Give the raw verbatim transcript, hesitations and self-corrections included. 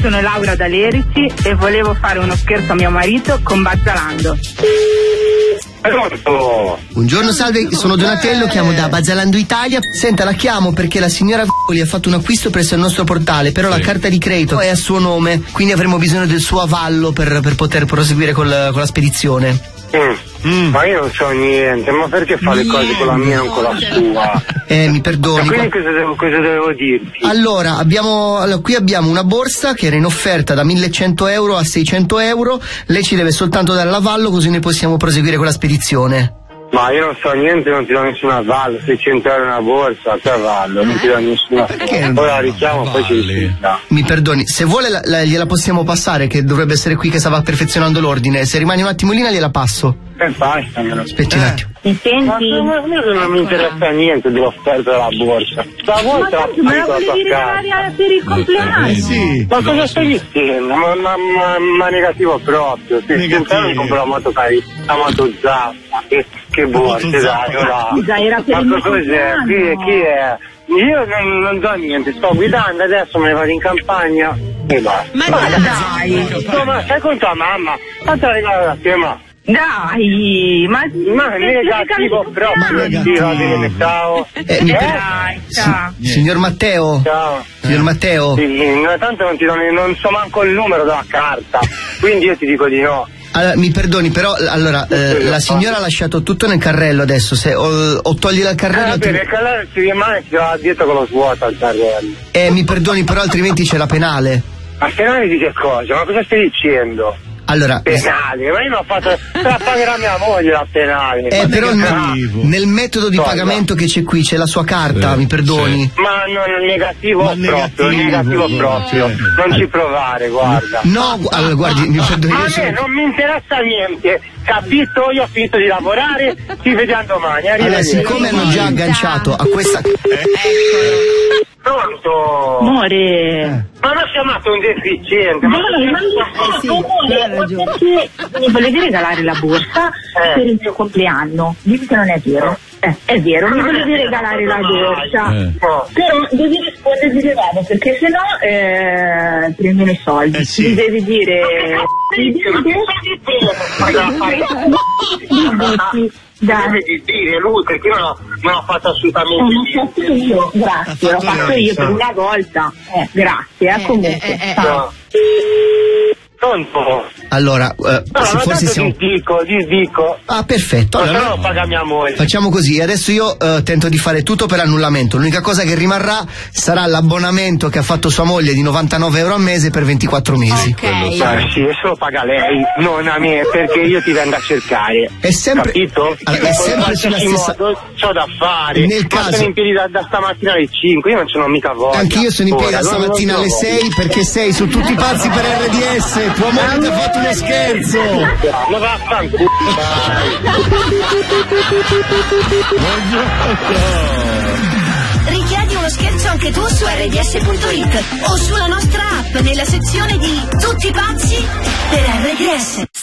sono Laura da Lerici e volevo fare uno scherzo a mio marito con Bazzalando. Buongiorno, salve, sono Donatello, chiamo da Bazzalando Italia. Senta, la chiamo perché la signora ha fatto un acquisto presso il nostro portale, però sì. La carta di credito è a suo nome, quindi avremo bisogno del suo avallo per, per poter proseguire col, con la spedizione. Mm. Mm. Ma io non so niente, ma perché fa le cose con la mia e non con la sua? Eh, mi perdoni. Ma quindi cosa devo, cosa devo dirti? Allora, abbiamo, allora, qui abbiamo una borsa che era in offerta da millecento euro a seicento euro, lei ci deve soltanto dare l'avallo così noi possiamo proseguire con la spedizione. Ma io non so niente, non ti do nessun avallo, seicento euro una borsa, che avallo, non ti do nessun avallo. Poi la richiamo, poi ci risponda. Mi perdoni, se vuole la, la, gliela possiamo passare, che dovrebbe essere qui che stava perfezionando l'ordine, se rimane un attimo in linea gliela passo. Eh, basta. Aspetti un attimo. Mi senti? Ma a me non mi interessa niente dell'offerta della borsa. La borsa ma la volevi regalare per il compleanno? Eh, sì. Ma cosa stai dicendo? Ma, ma, ma, ma negativo proprio. Se sentiamo mi compro la moto carina, la moto zappa, che, che borsa, dai, ora. Scusa, era per ma il cos'è? Chi, chi è? Io non, non do niente, sto guidando, adesso me ne vado in campagna e basta. Ma, ma dai! No, ma stai con tua mamma? Quanto regalo la tua mamma? Dai, ma, ma è negativo proprio, sì, va bene, ciao. Eh, mi eh? Dai, ciao. Si, signor Matteo? Ciao. Signor Matteo? Sì, no, tanto non ti do, non so manco il numero della carta, quindi io ti dico di no. Allora, mi perdoni, però allora eh, la signora ha lasciato tutto nel carrello adesso, se o, o togli dal carrello. Eh, vabbè, ti... il carrello si rimane, si va dietro con lo svuoto al carrello. Eh, mi perdoni, però altrimenti c'è la penale. Ma penale di che cosa? Ma cosa stai dicendo? Allora, penale, ma io non ho fatto, la pagherà mia moglie la penale. Eh, però nel, nel metodo di Cosa? pagamento che c'è qui c'è la sua carta, sì, mi perdoni. Sì. Ma non è negativo ma proprio, negativo, negativo proprio. Sì. Non ci provare, guarda. No, allora, guardi, mi perdoni. Ma a me sono... non mi interessa niente, capito? Io ho finito di lavorare, ci vediamo domani. Allora, siccome hanno già agganciato a questa. Eh? Pronto? Amore. Ma non chiamato un deficiente, ma non sì, mi volete regalare la borsa eh. per il mio compleanno? Dimmi che non è vero. Eh, è vero, mi volete regalare la borsa, eh. però devi rispondere di regalo, perché sennò eh, prendono i soldi. Eh sì. Mi devi dire deve di dire lui, perché io non, non ho fatto assolutamente niente. L'ho fatto io, grazie, l'ho fatto io per una volta. Eh, grazie, eh, comunque. Eh, eh, no. Pronto? Allora, eh, no, se forse siamo... disdico, disdico. Ah, perfetto. Ma allora, no, paga mia moglie. Facciamo così, adesso io eh, tento di fare tutto per l'annullamento. L'unica cosa che rimarrà sarà l'abbonamento che ha fatto sua moglie di novantanove euro al mese per ventiquattro mesi. Ok. Ma sì, adesso lo paga lei, non a me, perché io ti vengo a cercare. È sempre... Capito? Allora, è sempre sulla stessa... C'ho da fare. Nel ma caso... sono in piedi da, da stamattina alle cinque, io non ce n'ho mica voglia. Anche io sono in piedi da stamattina alle sei perché sei su tutti i pazzi per R D S. Tua moglie ti ha fatto uno scherzo. Ma vaffanculo. Richiedi uno scherzo anche tu su R D S punto it o sulla nostra app nella sezione di Tutti pazzi per R D S.